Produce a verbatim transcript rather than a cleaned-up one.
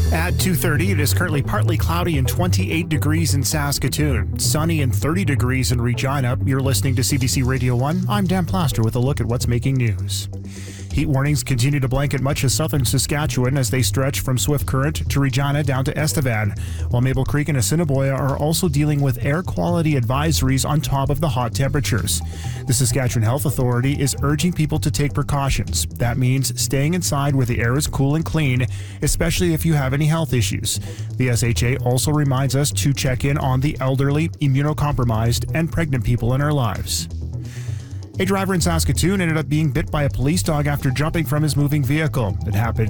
At two thirty, it is currently partly cloudy and twenty-eight degrees in Saskatoon. Sunny and thirty degrees in Regina. You're listening to C B C Radio one. I'm Dan Plaster with a look at what's making news. Heat warnings continue to blanket much of southern Saskatchewan as they stretch from Swift Current to Regina down to Estevan, while Maple Creek and Assiniboia are also dealing with air quality advisories on top of the hot temperatures. The Saskatchewan Health Authority is urging people to take precautions. That means staying inside where the air is cool and clean, especially if you have any health issues. The S H A also reminds us to check in on the elderly, immunocompromised, and pregnant people in our lives. A driver in Saskatoon ended up being bit by a police dog after jumping from his moving vehicle. It happened